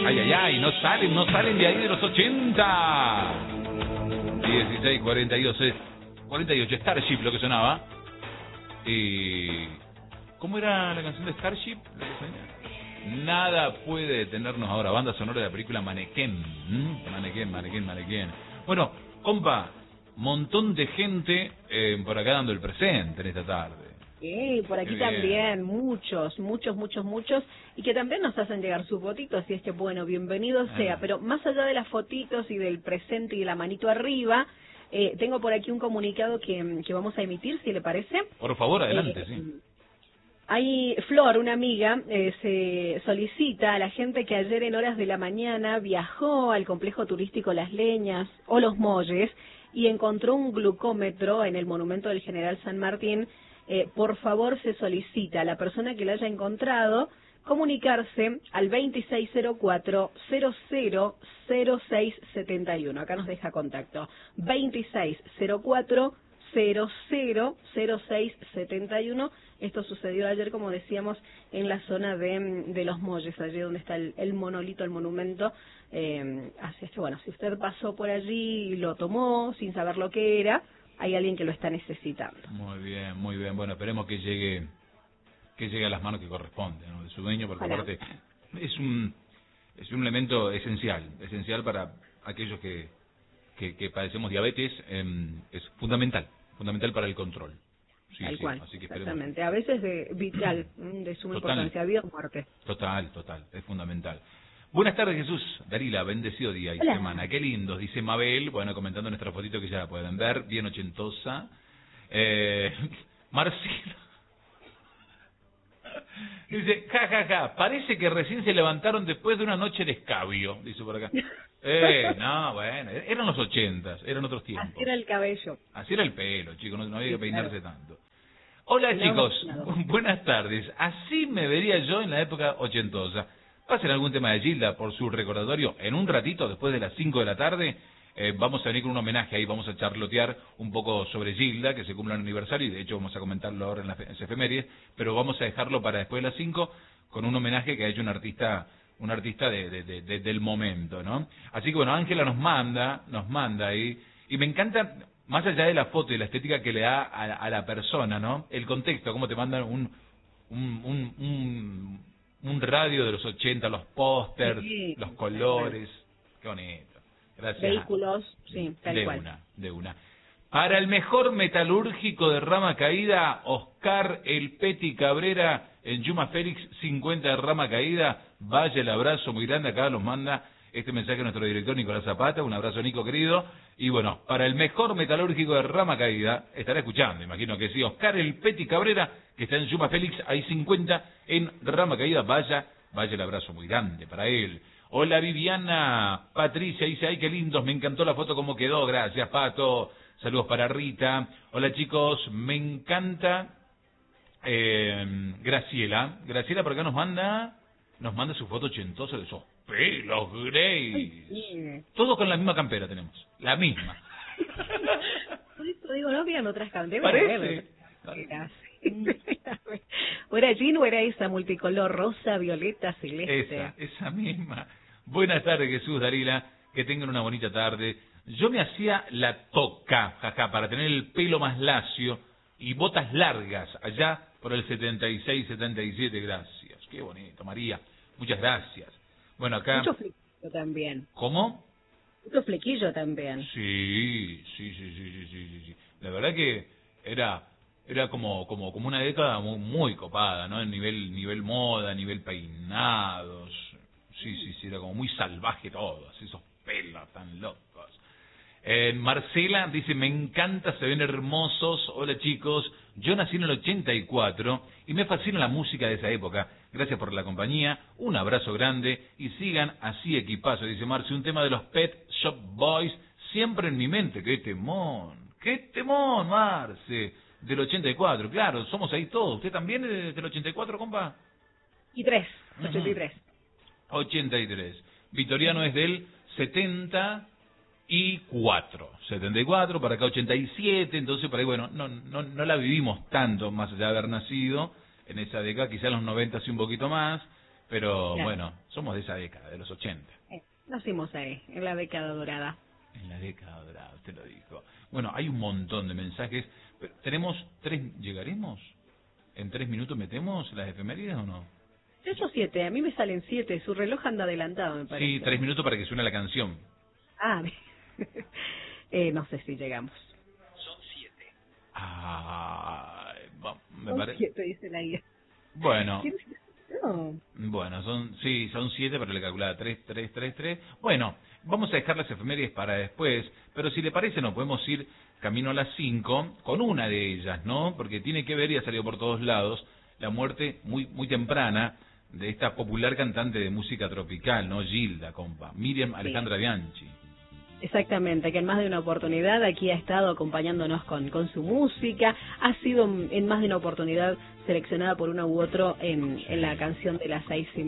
Ay, ay, ay, no salen de ahí de los 80. 16, 42, 48, Starship lo que sonaba. ¿Cómo era la canción de Starship? Nada puede detenernos ahora, banda sonora de la película Mannequin. Mannequin. Bueno, compa, montón de gente por acá dando el presente en esta tarde. Sí, por aquí también, muchos, y que también nos hacen llegar sus fotitos, y es que, bueno, bienvenido sea, pero más allá de las fotitos y del presente y de la manito arriba, tengo por aquí un comunicado que vamos a emitir, si le parece. Por favor, adelante, sí. Hay Flor, una amiga, se solicita a la gente que ayer en horas de la mañana viajó al complejo turístico Las Leñas o Los Molles y encontró un glucómetro en el monumento del General San Martín. Por favor, se solicita a la persona que lo haya encontrado comunicarse al 2604-000671. Acá nos deja contacto. 2604-000671. Esto sucedió ayer, como decíamos, en la zona de Los Molles, allí donde está el monolito, el monumento. Así es que, bueno, si usted pasó por allí y lo tomó sin saber lo que era, hay alguien que lo está necesitando. Muy bien, muy bien. Bueno, esperemos que llegue a las manos que corresponden, ¿no? De su dueño, porque aparte es un elemento esencial para aquellos que padecemos diabetes. Es fundamental para el control. Sí, tal cual, así que exactamente. A veces vital, de suma importancia, vida o muerte. Total, es fundamental. Buenas tardes, Jesús. Darila, bendecido día y semana. Qué lindos, dice Mabel, bueno, comentando nuestra fotito que ya la pueden ver, bien ochentosa. Marcelo dice, ja, parece que recién se levantaron después de una noche de escabio, dice por acá. No, bueno, eran los 80, eran otros tiempos. Así era el cabello. Así era el pelo, chicos, no había que peinarse tanto. Hola, chicos, buenas tardes. Así me vería yo en la época ochentosa. Pasen algún tema de Gilda por su recordatorio. En un ratito, después de las 5 de la tarde, vamos a venir con un homenaje ahí, vamos a charlotear un poco sobre Gilda, que se cumple el aniversario, y de hecho vamos a comentarlo ahora en las efemérides, pero vamos a dejarlo para después de las 5 con un homenaje que ha hecho un artista del momento, ¿no? Así que bueno, Ángela nos manda ahí, y me encanta, más allá de la foto y la estética que le da a la persona, ¿no? El contexto, cómo te mandan un radio de los 80, los pósters, los colores, qué bonito. Gracias. Vehículos, sí, tal cual. De una. Para el mejor metalúrgico de Rama Caída, Oscar El Peti Cabrera, en Yuma Félix 50 de Rama Caída. Vaya el abrazo muy grande, acá los manda este mensaje nuestro director Nicolás Zapata. Un abrazo, Nico, querido. Y bueno, para el mejor metalúrgico de Rama Caída, estará escuchando, imagino que sí, Oscar El Peti Cabrera, que está en Yuma Félix, hay 50 en Rama Caída. Vaya el abrazo muy grande para él. Hola, Viviana Patricia, dice, ay, qué lindos, me encantó la foto como quedó, gracias, Pato. Saludos para Rita. Hola, chicos, me encanta Graciela por acá nos manda su foto ochentosa de esos pelos Grey. Todos con la misma campera tenemos, la misma. Por eso digo, no habían otras camperas. Parece. ¿O era jean o era esa multicolor, rosa, violeta, celeste? Esa misma. Buenas tardes, Jesús, Darila, que tengan una bonita tarde. Yo me hacía la toca, para tener el pelo más lacio y botas largas, allá por el 76, 77, gracias. Qué bonito, María, muchas gracias. Bueno, acá... Mucho flequillo también. ¿Cómo? Mucho flequillo también. Sí. La verdad que era como una década muy copada, ¿no? En nivel moda, nivel peinados. Sí, era como muy salvaje todo, así, esos pelos tan locos. Marcela dice, me encanta, se ven hermosos. Hola, chicos, yo nací en el 84 y me fascina la música de esa época. Gracias por la compañía, un abrazo grande y sigan así, equipazo. Dice Marce, un tema de los Pet Shop Boys siempre en mi mente. ¡Qué temón, Marce! Del 84, claro, somos ahí todos. ¿Usted también es del 84, compa? 83. Vitoriano es del 74, para acá 87, entonces por ahí, bueno, no la vivimos tanto, más allá de haber nacido en esa década, quizá en los 90 sí un poquito más, Pero claro. bueno, somos de esa década, de los 80. Nacimos ahí, en la década dorada. En la década dorada, usted lo dijo. Bueno, hay un montón de mensajes. Pero tenemos 3, ¿llegaremos? ¿En 3 minutos metemos las efemérides o no? 6 o 7, a mí me salen 7, su reloj anda adelantado, me parece. Sí, 3 minutos para que suene la canción. Ah, no sé si llegamos. Son 7. Me Son parece. 7, dice la guía. Bueno. No. Bueno, son 7, pero le calculaba 3. Bueno, vamos a dejar las efemérides para después, pero si le parece nos podemos ir camino a las 5 con una de ellas, ¿no? Porque tiene que ver, y ha salido por todos lados, la muerte muy temprana de esta popular cantante de música tropical, ¿no? Gilda, compa, Miriam Alejandra Bianchi. Exactamente, que en más de una oportunidad aquí ha estado acompañándonos con su música, ha sido en más de una oportunidad seleccionada por uno u otro en la canción de las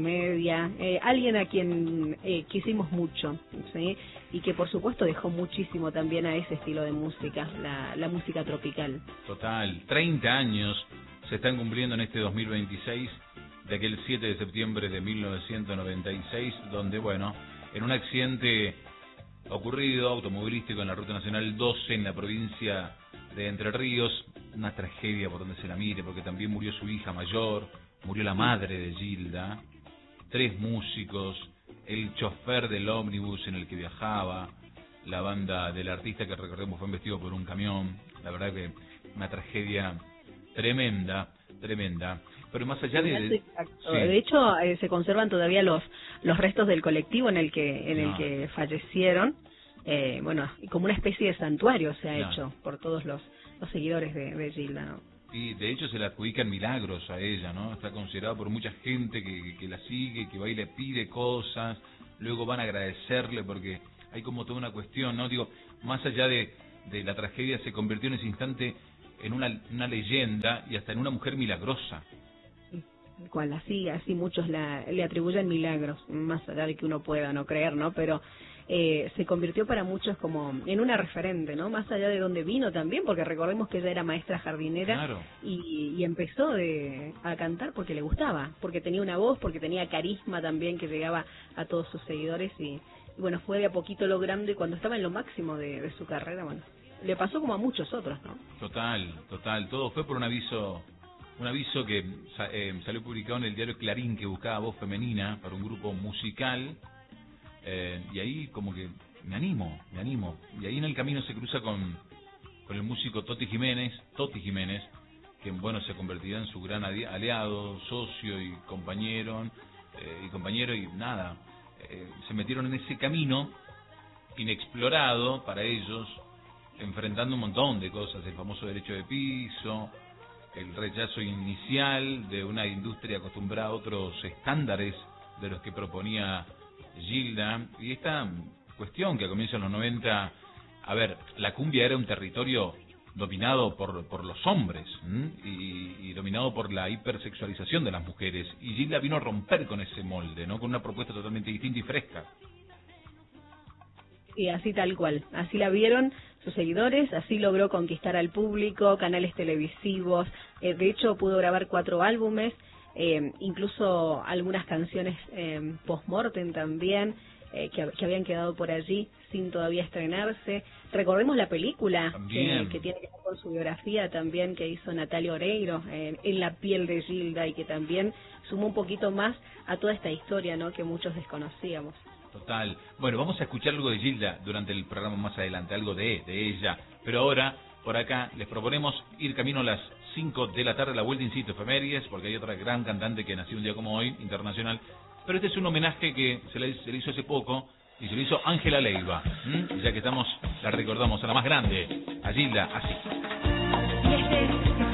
6:30, alguien a quien quisimos mucho, ¿sí? Y que por supuesto dejó muchísimo también a ese estilo de música, la música tropical. Total, 30 años se están cumpliendo en este 2026 de aquel 7 de septiembre de 1996, donde, bueno, en un accidente ocurrido automovilístico en la Ruta Nacional 12 en la provincia de Entre Ríos, una tragedia por donde se la mire, porque también murió su hija mayor, murió la madre de Gilda, 3 músicos, el chofer del ómnibus en el que viajaba, la banda del artista que recordemos fue embestido por un camión. La verdad que una tragedia tremenda. Pero más allá de... Sí. De hecho, se conservan todavía los restos del colectivo en el que fallecieron. Bueno, como una especie de santuario se ha hecho por todos los seguidores de Gilda, ¿no? Y de hecho se le adjudican milagros a ella, ¿no? Está considerada por mucha gente que la sigue, que va y le pide cosas, luego van a agradecerle porque hay como toda una cuestión, ¿no? Digo, más allá de la tragedia, se convirtió en ese instante en una leyenda y hasta en una mujer milagrosa. Cual así muchos le atribuyen milagros, más allá de que uno pueda no creer, ¿no? Pero se convirtió para muchos como en una referente, ¿no? Más allá de dónde vino también, porque recordemos que ella era maestra jardinera. Claro. y empezó a cantar porque le gustaba, porque tenía una voz, porque tenía carisma también que llegaba a todos sus seguidores y bueno, fue de a poquito logrando, y cuando estaba en lo máximo de su carrera, bueno, le pasó como a muchos otros, ¿no? Total, todo fue por un aviso que salió publicado en el diario Clarín, que buscaba voz femenina para un grupo musical, y ahí como que me animo, y ahí en el camino se cruza con el músico Toti Jiménez, que bueno, se convertirá en su gran aliado, socio y compañero, y nada, se metieron en ese camino inexplorado para ellos, enfrentando un montón de cosas, el famoso derecho de piso, el rechazo inicial de una industria acostumbrada a otros estándares de los que proponía Gilda, y esta cuestión que a comienzos de los 90, a ver, la cumbia era un territorio dominado por los hombres, y dominado por la hipersexualización de las mujeres, y Gilda vino a romper con ese molde, ¿no? Con una propuesta totalmente distinta y fresca. Y así tal cual, así la vieron sus seguidores, así logró conquistar al público, canales televisivos, de hecho pudo grabar 4 álbumes, incluso algunas canciones post-mortem también, que habían quedado por allí sin todavía estrenarse. Recordemos la película que tiene que ver con su biografía también, que hizo Natalia Oreiro, En la piel de Gilda, y que también sumó un poquito más a toda esta historia, ¿no?, que muchos desconocíamos. Total. Bueno, vamos a escuchar algo de Gilda durante el programa más adelante, algo de ella. Pero ahora, por acá, les proponemos ir camino a las 5 de la tarde, la vuelta in situ efemérides, porque hay otra gran cantante que nació un día como hoy, internacional. Pero este es un homenaje que se le hizo hace poco, y se lo hizo Ángela Leiva. Y ya que estamos, la recordamos a la más grande, a Gilda, así. Y este